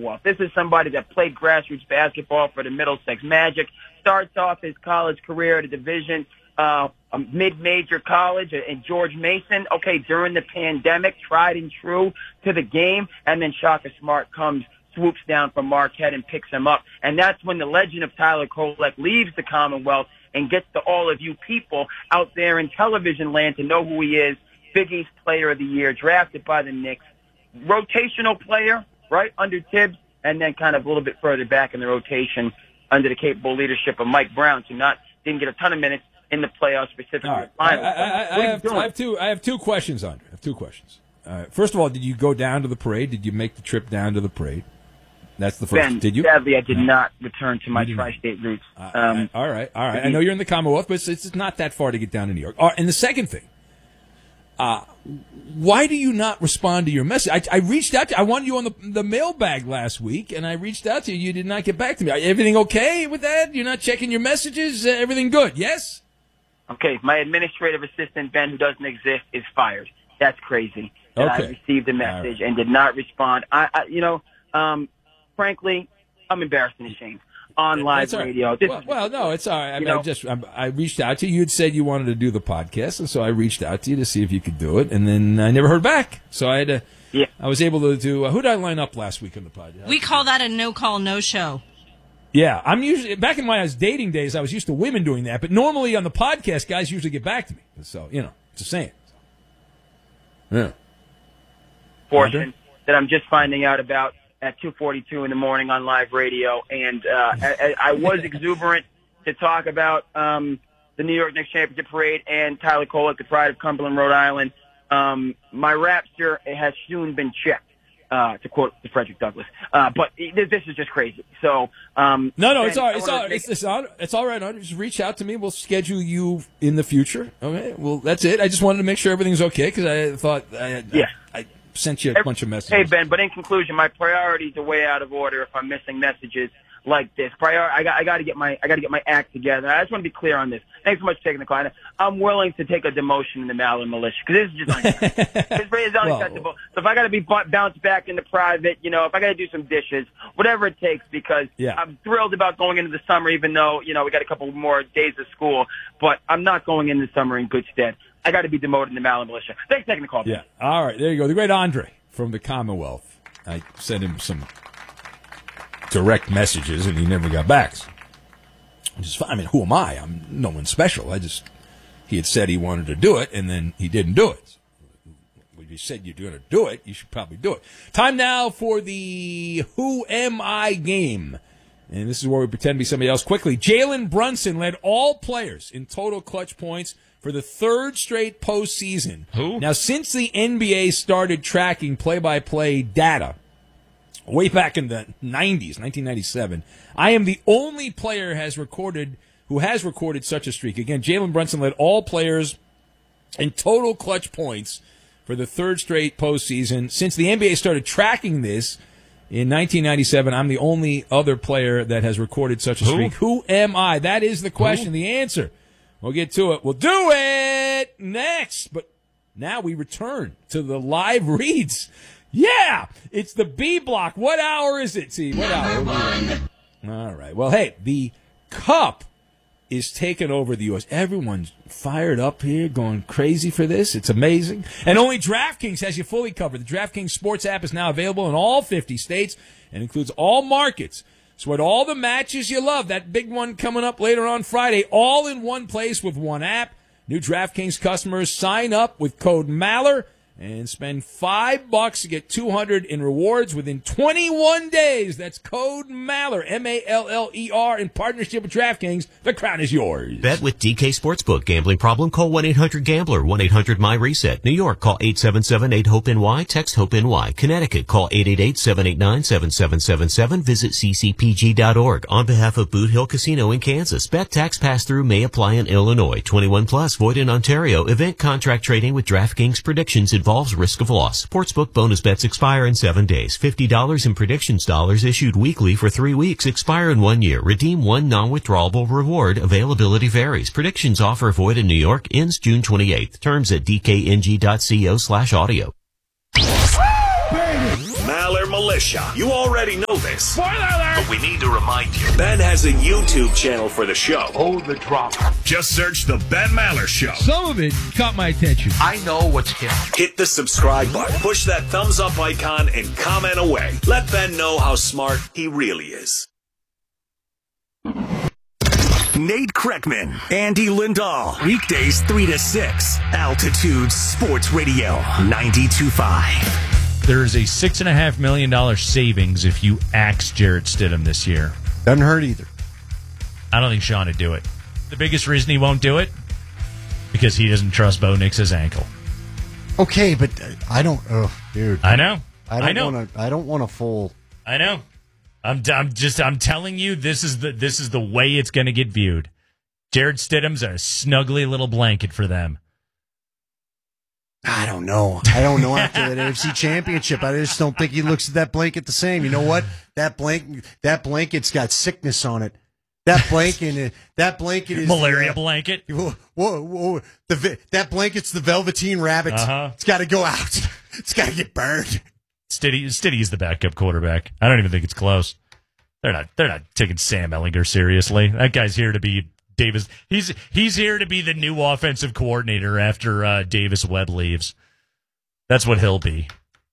Commonwealth. This is somebody that played grassroots basketball for the Middlesex Magic, starts off his college career at a division, a mid-major college in George Mason. Okay, during the pandemic, tried and true to the game, and then Shaka Smart swoops down from Marquette and picks him up. And that's when the legend of Tyler Kolek leaves the Commonwealth and gets to all of you people out there in television land to know who he is. Big East Player of the Year, drafted by the Knicks. Rotational player, right, under Tibbs, and then kind of a little bit further back in the rotation under the capable leadership of Mike Brown, who didn't get a ton of minutes in the playoffs, specifically the finals. I have two questions, Andre. I have two questions. First of all, did you go down to the parade? Did you make the trip down to the parade? That's the first. Ben, did you? Sadly, I did not return to my tri-state roots. All right. I know you're in the Commonwealth, but it's not that far to get down to New York. And the second thing, why do you not respond to your message? I reached out to you. I wanted you on the mailbag last week, and I reached out to you. You did not get back to me. Everything okay with that? You're not checking your messages? Everything good? Yes? Okay. My administrative assistant, Ben, who doesn't exist, is fired. That's crazy. That I received a message and did not respond. Frankly, I'm embarrassed and ashamed on live radio. No, it's all right. I mean, I reached out to you. You had said you wanted to do the podcast, and so I reached out to you to see if you could do it, and then I never heard back. So I had to. Yeah. I was able to do. Who did I line up last week on the podcast? We call that a no-call, no-show. Yeah, I'm usually back in my dating days. I was used to women doing that, but normally on the podcast, guys usually get back to me. So it's a saying. Yeah. Portion that I'm just finding out about at 2:42 in the morning on live radio, and I was exuberant to talk about the New York Knicks championship parade and Tyler Kolek, the pride of Cumberland, Rhode Island. My rapture has soon been checked, to quote Frederick Douglass. But this is just crazy. So no, it's all right. It's all right. Just reach out to me. We'll schedule you in the future. Okay. Well, that's it. I just wanted to make sure everything's okay because I thought I sent you a bunch of messages. Hey, Ben, but in conclusion, my priorities are way out of order if I'm missing messages like this. I got to get my act together. I just want to be clear on this. Thanks so much for taking the call. I'm willing to take a demotion in the Maller Militia because this is just unacceptable. It's unacceptable. So if I got to be bounced back into private, if I got to do some dishes, whatever it takes, because I'm thrilled about going into the summer, even though we got a couple more days of school. But I'm not going into the summer in good stead. I got to be demoted in the Maller Militia. Thanks for taking the call. Ben. Yeah. All right. There you go. The great Andre from the Commonwealth. I sent him some direct messages, and he never got back. Which is fine. I mean, who am I? I'm no one special. He had said he wanted to do it, and then he didn't do it. If you said you're going to do it, you should probably do it. Time now for the Who Am I game. And this is where we pretend to be somebody else. Quickly, Jalen Brunson led all players in total clutch points for the third straight postseason. Who? Now, since the NBA started tracking play-by-play data way back in the 90s, 1997, I am the only player who has recorded such a streak. Again, Jalen Brunson led all players in total clutch points for the third straight postseason. Since the NBA started tracking this in 1997, I'm the only other player that has recorded such a streak. Who am I? That is the question. The answer. We'll get to it. We'll do it next. But now we return to the live reads. Yeah, it's the B block. What hour is it? See, what hour? All right. Well, hey, the Cup is taking over the U.S. Everyone's fired up here, going crazy for this. It's amazing. And only DraftKings has you fully covered. The DraftKings Sports app is now available in all 50 states and includes all markets. So at all the matches you love, that big one coming up later on Friday, all in one place with one app. New DraftKings customers sign up with code MALLER and spend $5 to get $200 in rewards within 21 days. That's code MALLER, M-A-L-L-E-R, in partnership with DraftKings. The crown is yours. Bet with DK Sportsbook. Gambling problem? Call 1-800-GAMBLER, 1-800-MY-RESET. New York, call 877-8-HOPE-NY. Text HOPE-NY. Connecticut, call 888-789-7777. Visit ccpg.org. On behalf of Boot Hill Casino in Kansas, bet tax pass-through may apply in Illinois. 21 plus, void in Ontario. Event contract trading with DraftKings predictions involves risk of loss. Sportsbook bonus bets expire in 7 days. $50 in predictions dollars issued weekly for 3 weeks. Expire in 1 year. Redeem one non-withdrawable reward. Availability varies. Predictions offer void in New York. Ends June 28th. Terms at dkng.co/audio. Maller militia. You already know this. Spoiler alert! But we need to remind you. Ben has a YouTube channel for the show. Oh, the drama. Just search The Ben Maller Show. Some of it caught my attention. I know what's him. Hit the subscribe button, push that thumbs up icon, and comment away. Let Ben know how smart he really is. Nate Kreckman, Andy Lindahl, weekdays 3 to 6, Altitude Sports Radio, 92.5. There is a $6.5 million savings if you axe Jarrett Stidham this year. Doesn't hurt either. I don't think Sean would do it. The biggest reason he won't do it? Because he doesn't trust Bo Nix's ankle. Okay, but I don't. Oh, dude. I know. I don't want a full. I know. I'm telling you, this is the way it's going to get viewed. Jarrett Stidham's a snuggly little blanket for them. I don't know. After that AFC Championship, I just don't think he looks at that blanket the same. You know what? That blanket's got sickness on it. That blanket is malaria blanket. Whoa! That blanket's the Velveteen Rabbit. It's got to go out. It's got to get burned. Stiddy is the backup quarterback. I don't even think it's close. They're not taking Sam Ehlinger seriously. That guy's here to be Davis. He's here to be the new offensive coordinator after Davis Webb leaves. That's what he'll be.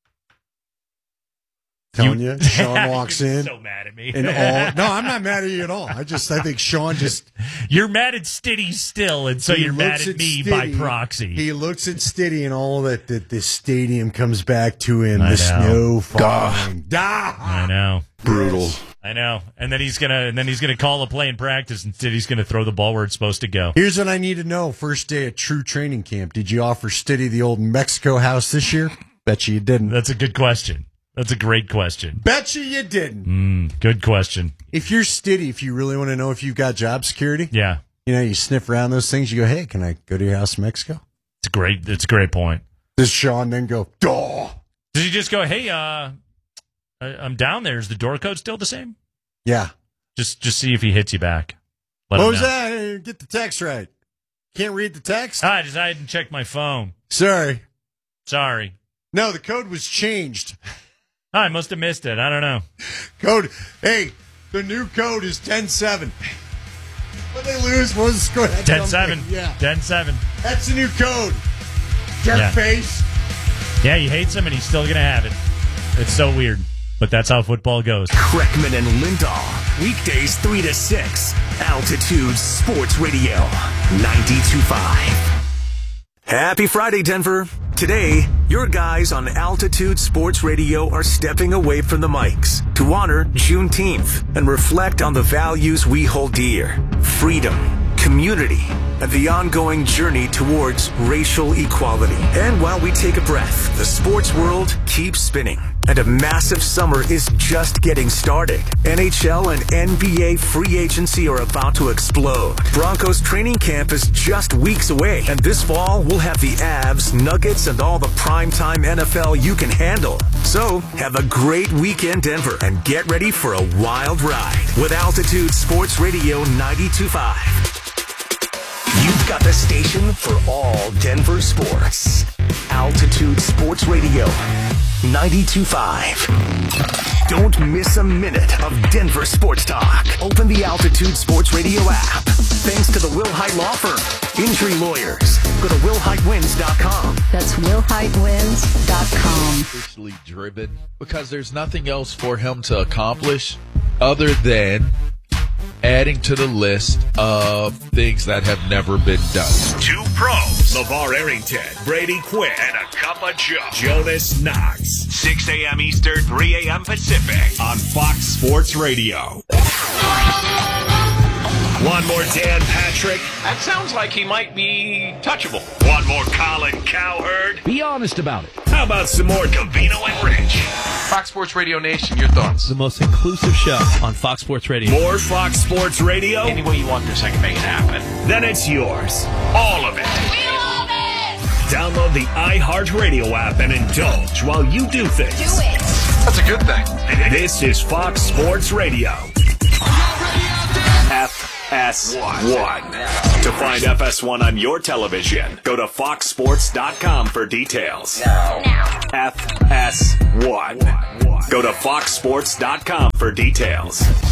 Telling you, Sean walks in. So mad at me. No, I'm not mad at you at all. I think Sean just. You're mad at Stiddy still, and so you're mad at me by proxy. He looks at Stiddy and all that the stadium comes back to him. The snow falling. I know. Brutal. I know. And then he's gonna call a play in practice, and Stiddy's gonna throw the ball where it's supposed to go. Here's what I need to know: first day at true training camp, did you offer Stiddy the old Mexico house this year? Bet you didn't. That's a good question. That's a great question. Bet you didn't. Good question. If you're Stiddy, if you really want to know if you've got job security, yeah, you sniff around those things. You go, hey, can I go to your house in Mexico? It's a great point. Does Sean then go, duh? Does he just go, hey, I'm down there. Is the door code still the same? Yeah. Just see if he hits you back. What was that? Hey, get the text right. Can't read the text? I hadn't checked my phone. Sorry. No, the code was changed. I must have missed it. I don't know. Hey, the new code is 10-7. When they lose, what was the score? 10-7. Yeah. 10-7. That's the new code. Jerk face. Yeah, he hates him, and he's still going to have it. It's so weird, but that's how football goes. Kreckman and Lindahl, weekdays 3 to 6, Altitude Sports Radio, 92.5. Happy Friday, Denver. Today, your guys on Altitude Sports Radio are stepping away from the mics to honor Juneteenth and reflect on the values we hold dear: freedom, community, and the ongoing journey towards racial equality. And while we take a breath, the sports world keeps spinning, and a massive summer is just getting started. NHL and NBA free agency are about to explode. Broncos training camp is just weeks away, and this fall we'll have the Avs, Nuggets, and all the primetime NFL you can handle. So have a great weekend, Denver, and get ready for a wild ride with Altitude Sports Radio 92.5. You've got the station for all Denver sports. Altitude Sports Radio 92.5. Don't miss a minute of Denver sports talk. Open the Altitude Sports Radio app. Thanks to the Will Hite Law Firm. Injury lawyers. Go to willhitewins.com. That's willhitewins.com. Officially driven because there's nothing else for him to accomplish other than adding to the list of things that have never been done. Two pros, LeVar Arrington, Brady Quinn, and a cup of Joe, Jonas Knox. 6 a.m. Eastern, 3 a.m. Pacific on Fox Sports Radio. One more Dan Patrick. That sounds like he might be touchable. One more Colin Cowherd. Be honest about it. How about some more Covino and Rich? Fox Sports Radio Nation, your thoughts? The most inclusive show on Fox Sports Radio. More Fox Sports Radio? Any way you want this, I can make it happen. Then it's yours. All of it. We love it! Download the iHeartRadio app and indulge while you do things. Do it! That's a good thing. This is Fox Sports Radio. FS1. To find FS1 on your television, go to foxsports.com for details. Now. FS1. FS1. Go to foxsports.com for details.